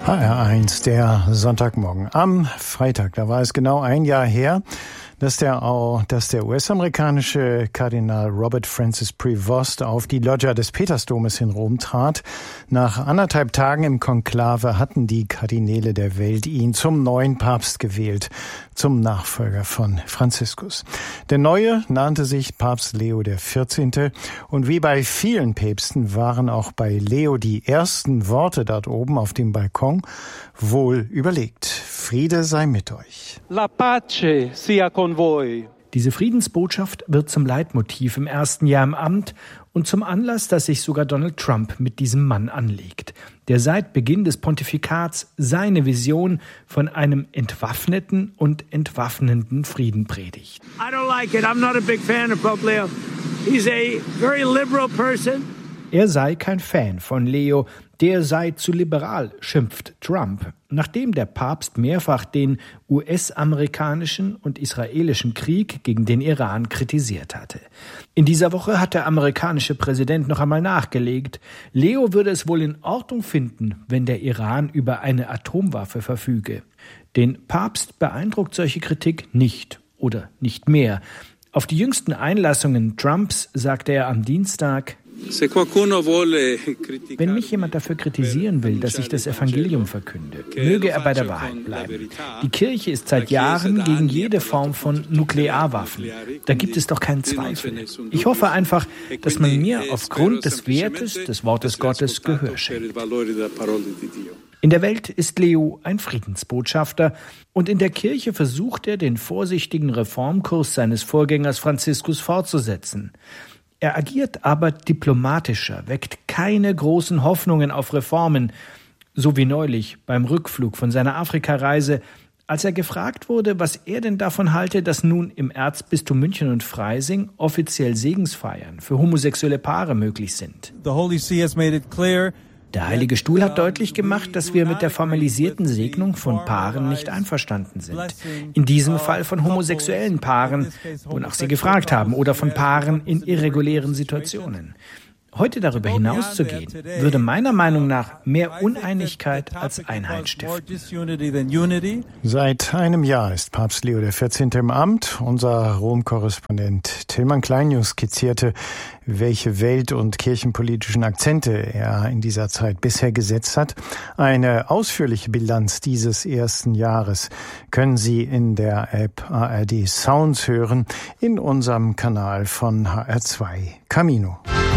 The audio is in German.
HR1, der Sonntagmorgen. Am Freitag, da war es genau ein Jahr her, dass der US-amerikanische Kardinal Robert Francis Prevost auf die Loggia des Petersdomes in Rom trat. Nach 1,5 Tagen im Konklave hatten die Kardinäle der Welt ihn zum neuen Papst gewählt, zum Nachfolger von Franziskus. Der Neue nannte sich Papst Leo XIV. Und wie bei vielen Päpsten waren auch bei Leo die ersten Worte dort oben auf dem Balkon wohl überlegt. Friede sei mit euch. La pace sia con voi. Diese Friedensbotschaft wird zum Leitmotiv im ersten Jahr im Amt und zum Anlass, dass sich sogar Donald Trump mit diesem Mann anlegt, der seit Beginn des Pontifikats seine Vision von einem entwaffneten und entwaffnenden Frieden predigt. I don't like it. I'm not a big fan of Pope Leo. He's a very liberal person. Er sei kein Fan von Leo, der sei zu liberal, schimpft Trump, nachdem der Papst mehrfach den US-amerikanischen und israelischen Krieg gegen den Iran kritisiert hatte. In dieser Woche hat der amerikanische Präsident noch einmal nachgelegt. Leo würde es wohl in Ordnung finden, wenn der Iran über eine Atomwaffe verfüge. Den Papst beeindruckt solche Kritik nicht oder nicht mehr. Auf die jüngsten Einlassungen Trumps sagte er am Dienstag: Wenn mich jemand dafür kritisieren will, dass ich das Evangelium verkünde, möge er bei der Wahrheit bleiben. Die Kirche ist seit Jahren gegen jede Form von Nuklearwaffen. Da gibt es doch keinen Zweifel. Ich hoffe einfach, dass man mir aufgrund des Wertes des Wortes Gottes Gehör schenkt. In der Welt ist Leo ein Friedensbotschafter und in der Kirche versucht er, den vorsichtigen Reformkurs seines Vorgängers Franziskus fortzusetzen. Er agiert aber diplomatischer, weckt keine großen Hoffnungen auf Reformen, so wie neulich beim Rückflug von seiner Afrikareise, als er gefragt wurde, was er denn davon halte, dass nun im Erzbistum München und Freising offiziell Segensfeiern für homosexuelle Paare möglich sind. The Holy See has made it clear. Der Heilige Stuhl hat deutlich gemacht, dass wir mit der formalisierten Segnung von Paaren nicht einverstanden sind. In diesem Fall von homosexuellen Paaren, wonach sie gefragt haben, oder von Paaren in irregulären Situationen. Heute darüber hinauszugehen, würde meiner Meinung nach mehr Uneinigkeit als Einheit stiften. Seit einem Jahr ist Papst Leo XIV. Im Amt. Unser Rom-Korrespondent Tillmann Kleinjung skizzierte, welche welt- und kirchenpolitischen Akzente er in dieser Zeit bisher gesetzt hat. Eine ausführliche Bilanz dieses ersten Jahres können Sie in der App ARD Sounds hören, in unserem Kanal von HR2 Camino.